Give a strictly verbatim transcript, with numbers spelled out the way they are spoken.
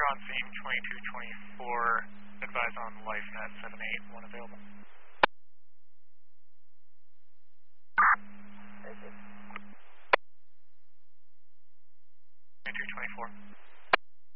on scene, twenty-two twenty-four, advise on LifeNet seven eight, one available. twenty-two twenty-four.